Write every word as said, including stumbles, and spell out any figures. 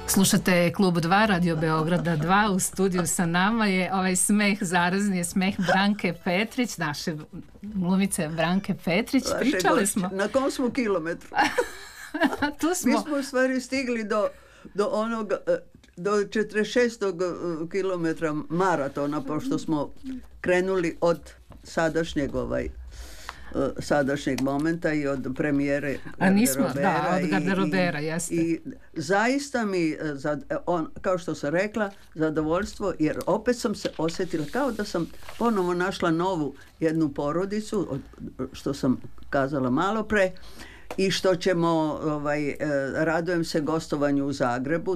Slušate Klub dva, Radio Beograda dva, u studiju sa nama je ovaj smeh, zarazni je smeh Branke Petrić, naše glumice Branke Petrić. Vaše Pričali gošće. smo. Na kom smo kilometru? Tu smo. Mi smo u stvari stigli do, do onog, do četrdeset šestog kilometra maratona, pošto smo krenuli od sadašnjeg ovaj sadašnjeg momenta i od premijere A nismo, da, od garderobera, jeste. I zaista mi, on, kao što sam rekla, zadovoljstvo, jer opet sam se osjetila kao da sam ponovo našla novu jednu porodicu, što sam kazala malo pre, i što ćemo, ovaj, radujem se gostovanju u Zagrebu,